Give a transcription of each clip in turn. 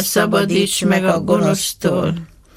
szabadíts meg a gonosztól.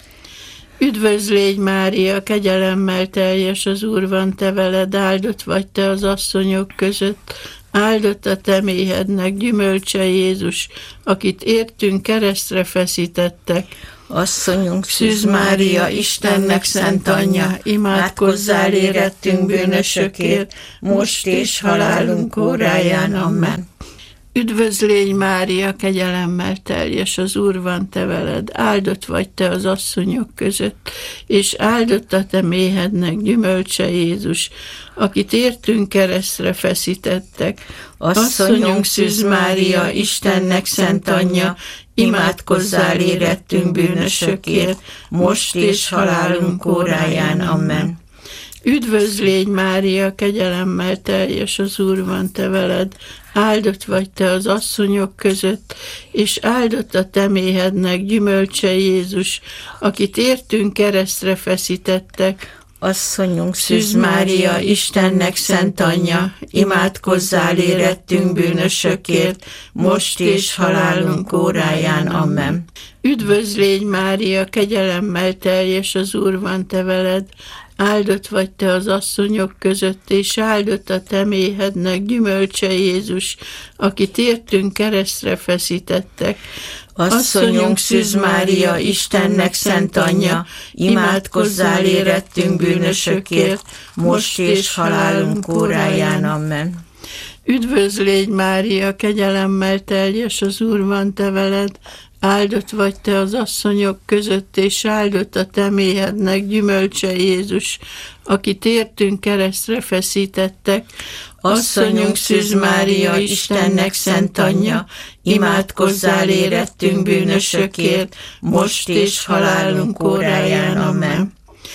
Üdvözl légy, Mária, kegyelemmel teljes, az Úr van te veled, áldott vagy te az asszonyok között, áldott a te méhednek gyümölcse Jézus, akit értünk keresztre feszítettek. Asszonyunk Szűz Mária, Istennek szent anyja, imádkozzál érettünk bűnösökért, most és halálunk óráján. Amen. Üdvözl légy, Mária, kegyelemmel teljes, az Úr van te veled, áldott vagy te az asszonyok között, és áldott a te méhednek gyümölcse Jézus, akit értünk keresztre feszítettek. Asszonyunk Szűz Mária, Istennek szent anyja, imádkozzál érettünk bűnösökért, most és halálunk óráján. Amen. Üdvözl légy, Mária, kegyelemmel teljes, az Úr van te veled, áldott vagy te az asszonyok között, és áldott a te méhednek gyümölcse Jézus, akit értünk keresztre feszítettek. Asszonyunk Szűz Mária, Istennek szent anyja, imádkozzál érettünk bűnösökért, most és halálunk óráján. Amen. Üdvözl légy, Mária, kegyelemmel teljes, az Úr van te veled, áldott vagy te az asszonyok között, és áldott a te méhednek gyümölcse Jézus, akit értünk keresztre feszítettek. Asszonyunk Szűz Mária, Istennek szent anyja, imádkozzál érettünk bűnösökért, most és halálunk óráján. Amen. Üdvözl légy, Mária, kegyelemmel teljes, az Úr van te veled, áldott vagy te az asszonyok között, és áldott a te méhednek gyümölcse Jézus, akit értünk keresztre feszítettek. Asszonyunk Szűz Mária, Istennek szent anyja, imádkozzál érettünk bűnösökért, most és halálunk óráján. Amen.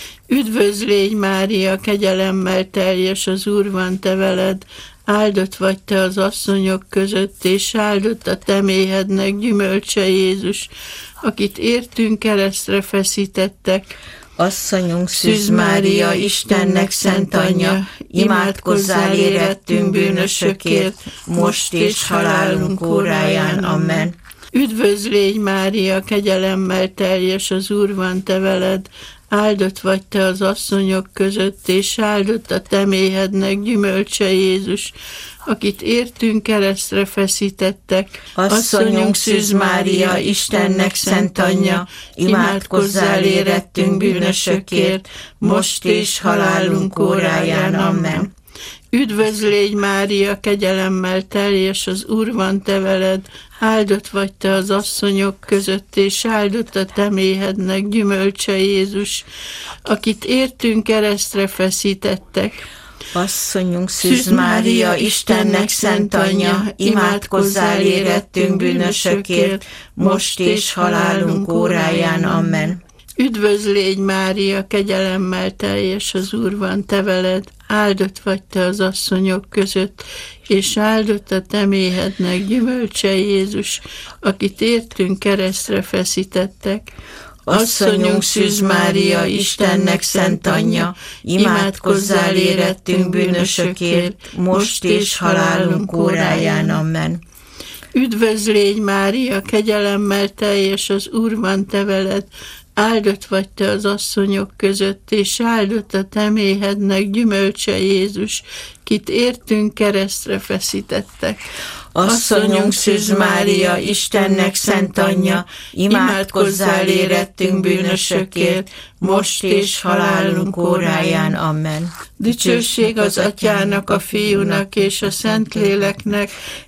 Üdvözl légy, Mária, kegyelemmel teljes, az Úr van te veled, áldott vagy te az asszonyok között, és áldott a te méhednek gyümölcse Jézus, akit értünk keresztre feszítettek. Asszonyunk Szűz Mária, Istennek szent anyja, imádkozzál érettünk bűnösökért, most és halálunk óráján. Amen. Üdvözl légy, Mária, kegyelemmel teljes, az Úr van te veled, áldott vagy te az asszonyok között, és áldott a te méhednek gyümölcse Jézus, akit értünk keresztre feszítettek. Asszonyunk Szűz Mária, Istennek szent anyja, imádkozzál érettünk bűnösökért, most és halálunk óráján. Amen. Üdvözl légy, Mária, kegyelemmel teljes, az Úr van te veled, áldott vagy te az asszonyok között, és áldott a te méhednek gyümölcse Jézus, akit értünk keresztre feszítettek. Asszonyunk Szűz Mária, Istennek szent anyja, imádkozzál érettünk bűnösökért, most és halálunk óráján. Amen. Üdvözl légy, Mária, kegyelemmel teljes, az Úr van te veled, áldott vagy te az asszonyok között, és áldott a te méhednek gyümölcse Jézus, akit értünk keresztre feszítettek. Asszonyunk Szűz Mária, Istennek szent anyja, imádkozzál érettünk bűnösökért, most és halálunk óráján. Amen. Üdvözl légy, Mária, kegyelemmel teljes, az Úr van te veled, áldott vagy te az asszonyok között, és áldott a te méhednek gyümölcse Jézus, kit értünk keresztre feszítettek. Asszonyunk Szűz Mária, Istennek szent anyja, imádkozzál érettünk bűnösökért, most és halálunk óráján. Amen. Dicsőség az Atyának, a Fiúnak és a Szentléleknek,